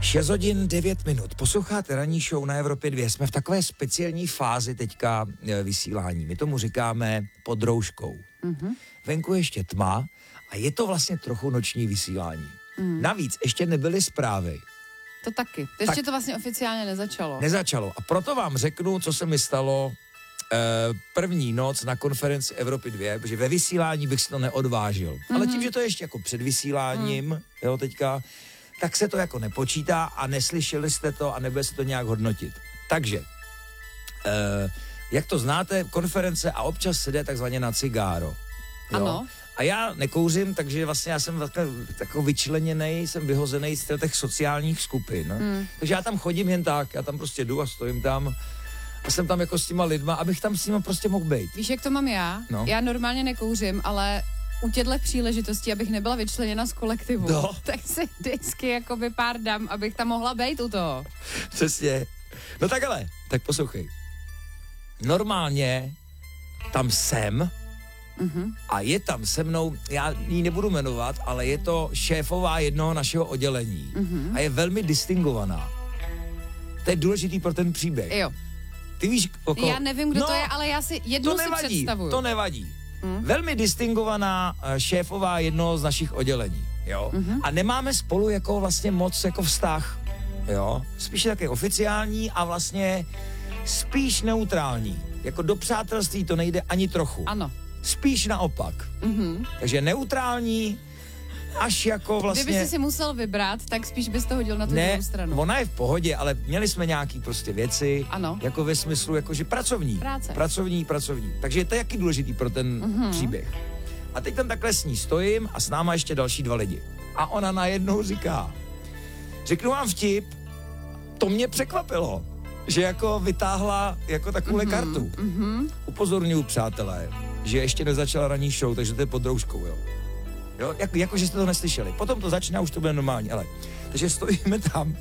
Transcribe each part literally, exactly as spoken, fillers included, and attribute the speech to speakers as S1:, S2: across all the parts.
S1: šest hodin devět minut. Posloucháte ranní show na Evropě dva. Jsme v takové speciální fázi teďka vysílání. My tomu říkáme pod rouškou. Mm-hmm. Venku je ještě tma a je to vlastně trochu noční vysílání. Mm. Navíc ještě nebyly zprávy.
S2: To taky. Ještě tak to vlastně oficiálně nezačalo.
S1: Nezačalo. A proto vám řeknu, co se mi stalo eh, první noc na konferenci Evropy dva, protože ve vysílání bych si to neodvážil. Mm-hmm. Ale tím, že to je ještě jako před vysíláním, mm. jo, teďka, tak se to jako nepočítá a neslyšeli jste to a nebude se to nějak hodnotit. Takže, eh, jak to znáte, konference a občas se jde takzvaně na cigáro. Jo?
S2: Ano.
S1: A já nekouřím, takže vlastně já jsem takový vyčleněnej, jsem vyhozený z těch sociálních skupin. Hmm. Takže já tam chodím jen tak, já tam prostě jdu a stojím tam a jsem tam jako s těma lidma, abych tam s nima prostě mohl být.
S2: Víš, jak to mám já? No. Já normálně nekouřím, ale u těchto příležitostí, abych nebyla vyčleněna z kolektivu, no. tak si vždycky jako pár dám, abych tam mohla být u toho.
S1: Přesně. No tak ale, tak poslouchej. Normálně tam jsem, mm-hmm. a je tam se mnou, já ji nebudu jmenovat, ale je to šéfová jednoho našeho oddělení. Mm-hmm. A je velmi distingovaná. To je důležitý pro ten příběh.
S2: Jo.
S1: Ty víš, okolo...
S2: Já nevím, kdo
S1: no,
S2: to je, ale já si jednu
S1: to
S2: si
S1: nevadí,
S2: představuju.
S1: To nevadí. Mm. Velmi distingovaná šéfová jednoho z našich oddělení. Jo? Mm-hmm. A nemáme spolu jako vlastně moc jako vztah. Jo? Spíš taky oficiální a vlastně spíš neutrální. Jako do přátelství to nejde ani trochu.
S2: Ano.
S1: Spíš naopak. Mm-hmm. Takže neutrální, až jako vlastně...
S2: Kdyby jsi si musel vybrat, tak spíš bys to hodil na tu
S1: ne,
S2: druhou stranu.
S1: Ona je v pohodě, ale měli jsme nějaký prostě věci,
S2: ano.
S1: jako ve smyslu, jakože pracovní.
S2: Práce.
S1: Pracovní, pracovní. Takže je to jaký důležitý pro ten mm-hmm. příběh. A teď tam takhle s ní stojím a s náma ještě další dva lidi. A ona najednou říká, řeknu vám vtip, to mě překvapilo, že jako vytáhla jako takovou mm-hmm. kartu. Mm-hmm. Upozorňuji, přátelé, že ještě nezačala ranní show, takže to je pod rouškou, jo. Jo, jako, jako že jste to neslyšeli. Potom to začne a už to bude normální, ale. Takže stojíme tam.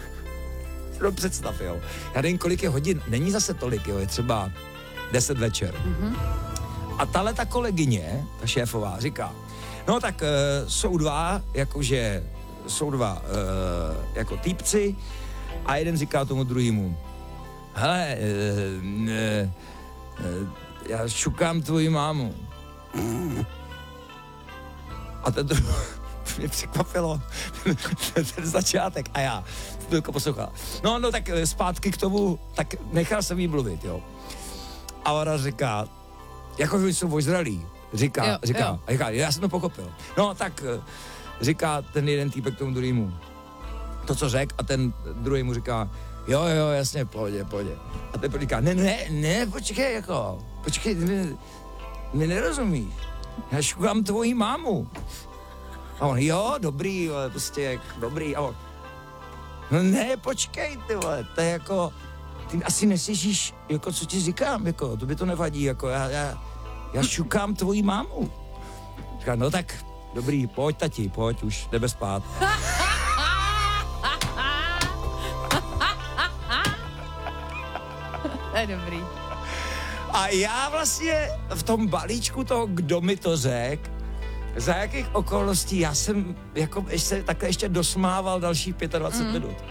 S1: No představ, jo. Já nevím, kolik je hodin, není zase tolik, jo, je třeba deset večer. Mm-hmm. A tahle ta kolegyně, ta šéfová, říká, no tak uh, jsou dva, jakože, jsou dva uh, jako týpci a jeden říká tomu druhému, hele, uh, uh, uh, já šukám tvoji mámu. A ten druhý, mě překvapilo, ten začátek a já to jako poslouchal. No, no tak zpátky k tomu, tak nechal jsem jí mluvit, jo. A ona říká, jako že jsou ozralí, říká, jo, říká, jo. A říká, já jsem to pochopil. No, tak říká ten jeden týpek tomu druhému to, co řek, a ten druhý mu říká, jo, jo, jasně, pohodě, pohodě. A ten říká, ne, ne, ne, počkej, jako, počkej, mi, mi nerozumíš. Já šukám tvoji mámu. A on, jo, dobrý, vole, prostě, jak, dobrý. A on, no ne, počkej, ty vole, to je jako, ty asi neslyšíš, jako, co ti říkám, jako, to by to nevadí, jako, já, já, já šukám tvoji mámu. Říká, no tak, dobrý, pojď, tati, pojď, už jdeme spát.
S2: To je dobrý.
S1: A já vlastně v tom balíčku toho, kdo mi to řek, za jakých okolností, já jsem jako ještě, takhle ještě dosmával dalších dvacet pět
S2: mm.
S1: minut.